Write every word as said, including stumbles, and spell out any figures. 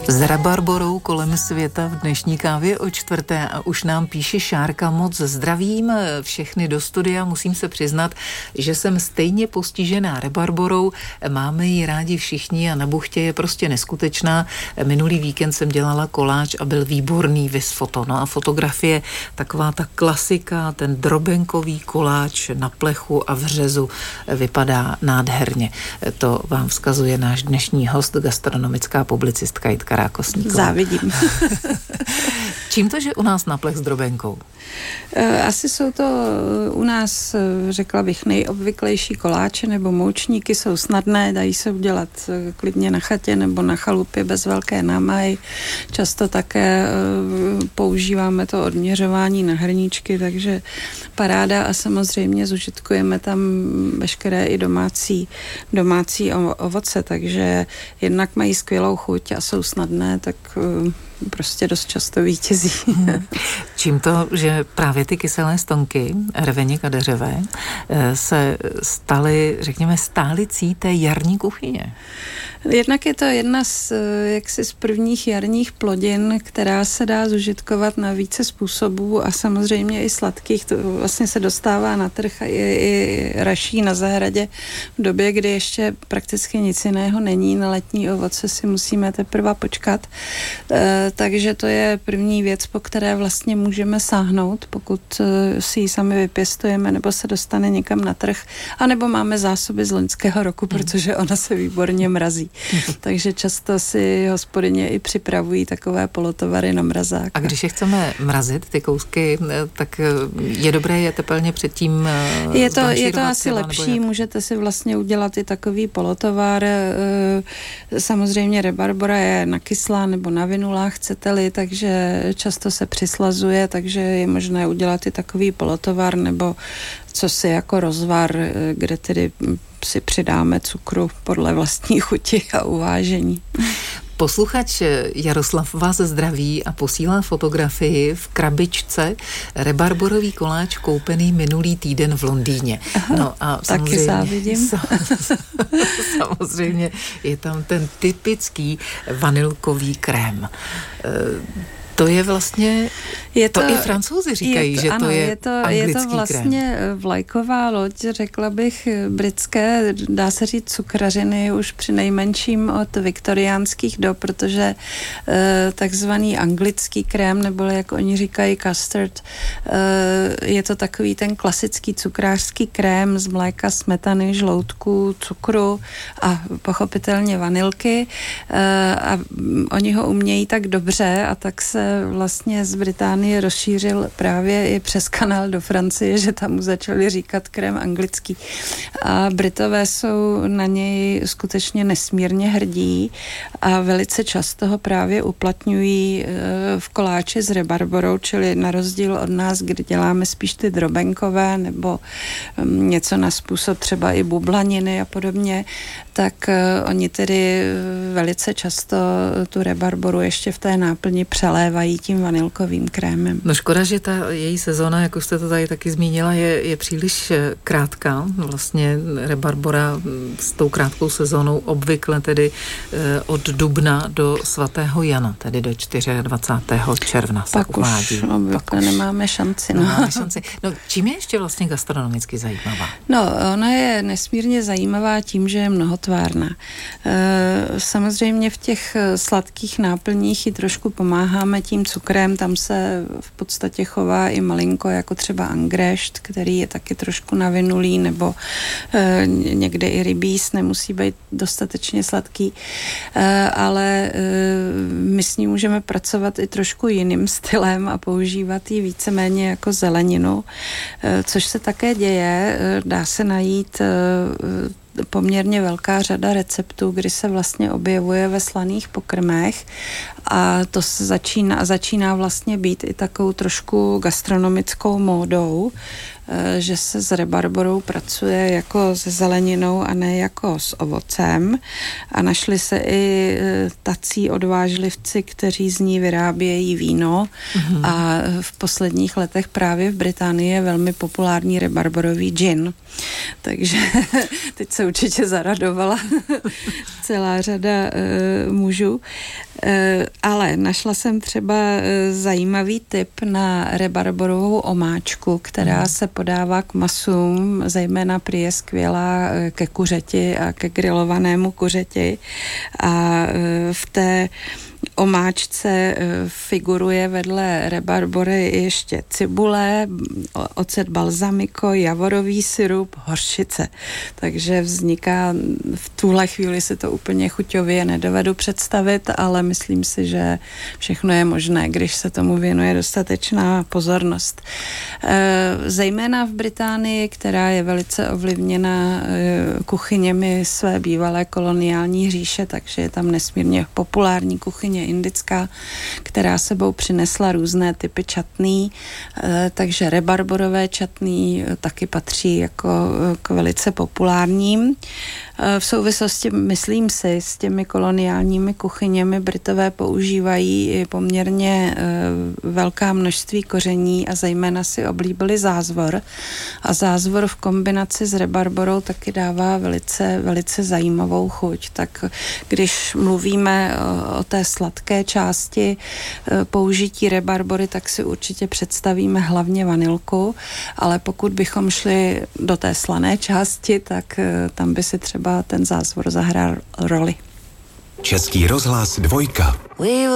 S rabarborou kolem světa v dnešní kávě o čtvrté a už nám píše Šárka: moc zdravím všechny do studia, musím se přiznat, že jsem stejně postižená rabarborou, máme ji rádi všichni a na buchtě je prostě neskutečná. Minulý víkend jsem dělala koláč a byl výborný vis foto. No a fotografie, taková ta klasika, ten drobenkový koláč na plechu a v řezu vypadá nádherně. To vám vzkazuje náš dnešní host, gastronomická publicistka Jitka Rákosníková. Závidím. Čím to, že u nás na plech s drobenkou? Asi jsou to u nás, řekla bych, nejobvyklejší koláče nebo moučníky, jsou snadné, dají se udělat klidně na chatě nebo na chalupě bez velké námahy. Často také používáme to odměřování na hrníčky, takže paráda a samozřejmě zužitkujeme tam veškeré i domácí, domácí ovoce, takže jednak mají skvělou chuť a jsou snadné, tak prostě dost často vítězí. Hmm. Čím to, že právě ty kyselé stonky, rveni kadeřové, se staly, řekněme, stálicí té jarní kuchyně? Jednak je to jedna z, jaksi z prvních jarních plodin, která se dá zužitkovat na více způsobů a samozřejmě i sladkých. To vlastně se dostává na trh a i, i raší na zahradě v době, kdy ještě prakticky nic jiného není. Na letní ovoce si musíme teprve počkat. E, takže to je první věc, po které vlastně můžeme sáhnout, pokud si ji sami vypěstujeme nebo se dostane někam na trh, anebo máme zásoby z loňského roku, protože ona se výborně mrazí. Takže často si hospodyně i připravují takové polotovary na mrazák. A když je chceme mrazit, ty kousky, tak je dobré je tepelně předtím Je to, je to asi lepší, můžete si vlastně udělat i takový polotovar. Samozřejmě rabarbora je nakyslá nebo navinulá, chcete-li, takže často se přislazuje, takže je možné udělat i takový polotovar nebo co si jako rozvar, kde tedy si přidáme cukru podle vlastní chuti a uvážení. Posluchač Jaroslav vás zdraví a posílá fotografii v krabičce rabarborový koláč koupený minulý týden v Londýně. Aha, no a taky závidím. Samozřejmě je tam ten typický vanilkový krém. To je vlastně, je to, to i Francouzi říkají, to, že ano, to je, je to, anglický je to vlastně krém. Vlajková loď, řekla bych, britské, dá se říct cukrařiny už při nejmenším od viktoriánských dob, protože e, takzvaný anglický krém, nebo jak oni říkají custard, e, je to takový ten klasický cukrářský krém z mléka, smetany, žloutku, cukru a pochopitelně vanilky e, a oni ho umějí tak dobře a tak se vlastně z Británie rozšířil právě i přes kanál do Francie, že tam mu začali říkat krém anglický. A Britové jsou na něj skutečně nesmírně hrdí a velice často ho právě uplatňují v koláči s rabarborou, čili na rozdíl od nás, kdy děláme spíš ty drobenkové nebo něco na způsob třeba i bublaniny a podobně, tak oni tedy velice často tu rabarboru ještě v té náplni přelévají tím vanilkovým krémem. No škoda, že ta její sezóna, jak už jste to tady taky zmínila, je, je příliš krátká. Vlastně rabarbora s tou krátkou sezónou obvykle tedy od dubna do svatého Jana, tedy do dvacátého čtvrtého června se Pak uvádí. Už obvykle Pak už nemáme šanci. No. Nemáme šanci. No, čím je ještě vlastně gastronomicky zajímavá? No, ona je nesmírně zajímavá tím, že je mnohotvárná. Samozřejmě v těch sladkých náplních ji trošku pomáháme tím cukrem, tam se v podstatě chová i malinko jako třeba angrešt, který je taky trošku navinulý, nebo e, někde i rybíz, nemusí být dostatečně sladký, e, ale e, my s ní můžeme pracovat i trošku jiným stylem a používat ji víceméně jako zeleninu, e, což se také děje, e, dá se najít e, poměrně velká řada receptů, kdy se vlastně objevuje ve slaných pokrmech a to se začíná, začíná vlastně být i takovou trošku gastronomickou módou, že se s rabarborou pracuje jako se zeleninou a ne jako s ovocem a našli se i tací odvážlivci, kteří z ní vyrábějí víno mm-hmm. a v posledních letech právě v Británii je velmi populární rabarborový gin. Takže teď se určitě zaradovala celá řada uh, mužů. Ale našla jsem třeba zajímavý tip na rebarborovou omáčku, která hmm. se podává k masům, zejména prý je skvělá ke kuřeti a ke grilovanému kuřeti. A v té omáčce figuruje vedle rebarbory ještě cibule, ocet balsamico, javorový syrup, hořčice. Takže vzniká, v tuhle chvíli si to úplně chuťově nedovedu představit, ale myslím si, že všechno je možné, když se tomu věnuje dostatečná pozornost. Zejména v Británii, která je velice ovlivněna kuchyněmi své bývalé koloniální říše, takže je tam nesmírně populární kuchyně indická, která sebou přinesla různé typy čatný, takže rebarborové čatný taky patří jako k velice populárním. V souvislosti, myslím si, s těmi koloniálními kuchyněmi Britové používají poměrně velká množství koření a zejména si oblíbili zázvor. A zázvor v kombinaci s rebarborou taky dává velice, velice zajímavou chuť. Tak když mluvíme o té sladké části použití rebarbory, tak si určitě představíme hlavně vanilku, ale pokud bychom šli do té slané části, tak tam by si třeba ten zázvor zahrál roli. Český rozhlas dvojka.